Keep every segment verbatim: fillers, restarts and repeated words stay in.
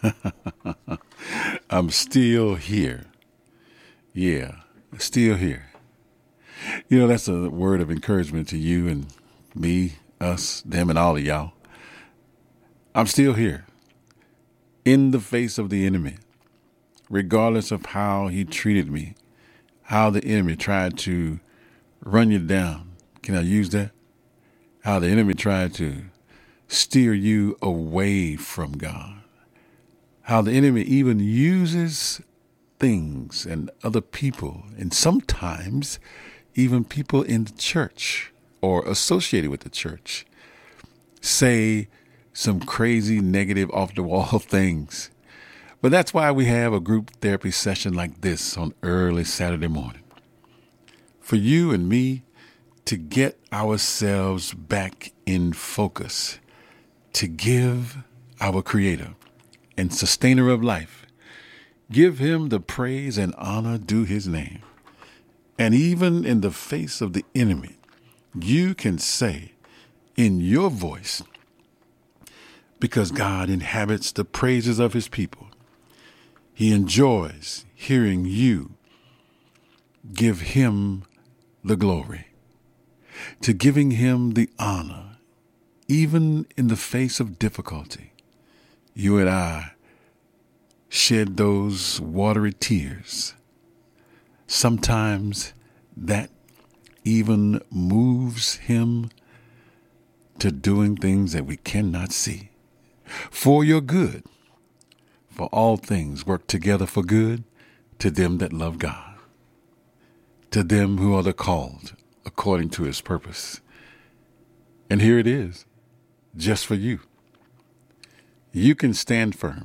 I'm still here. Yeah, still here. You know, that's a word of encouragement to you and me, us, them, and all of y'all. I'm still here in the face of the enemy, regardless of how he treated me, how the enemy tried to run you down. Can I use that? How the enemy tried to steer you away from God. How the enemy even uses things and other people, and sometimes even people in the church or associated with the church, say some crazy, negative, off-the-wall things. But that's why we have a group therapy session like this on early Saturday morning. For you and me to get ourselves back in focus, to give our Creator and Sustainer of life, give Him the praise and honor due His name. And even in the face of the enemy, you can say in your voice, because God inhabits the praises of His people, He enjoys hearing you give Him the glory, to giving Him the honor, even in the face of difficulty. You and I shed those watery tears. Sometimes that even moves Him to doing things that we cannot see. For your good, for all things work together for good to them that love God, to them who are the called according to His purpose. And here it is, just for you. You can stand firm.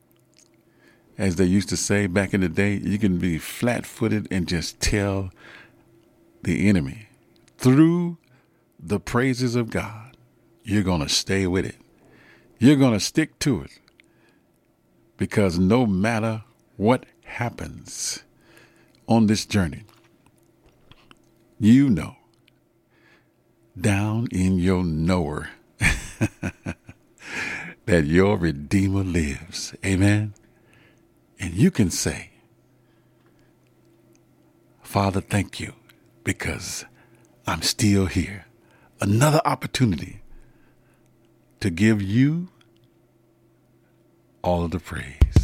As they used to say back in the day, you can be flat-footed and just tell the enemy, through the praises of God, you're going to stay with it. You're going to stick to it. Because no matter what happens on this journey, you know, down in your knower, that your Redeemer lives. Amen. And you can say, Father, thank you, because I'm still here. Another opportunity to give you all of the praise.